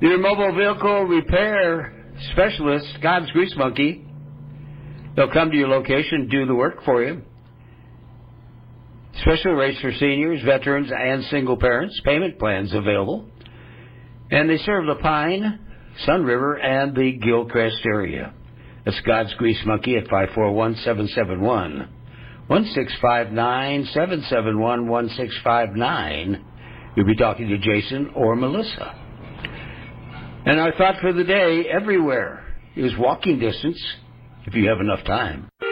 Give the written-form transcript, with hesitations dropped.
Your mobile vehicle repair specialist, God's Grease Monkey. They'll come to your location, do the work for you. Special rates for seniors, veterans, and single parents. Payment plans available. And they serve the Pine, Sun River, and the Gilcrest area. That's God's Grease Monkey at 541-771. 1659, 771-1659. You'll be talking to Jason or Melissa. And our thought for the day, everywhere is walking distance if you have enough time.